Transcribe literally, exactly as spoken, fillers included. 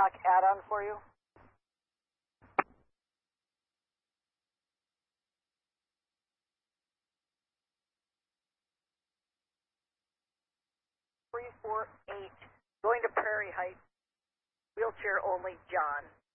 add-on for you. Three four eight, going to Prairie Heights, wheelchair only, John.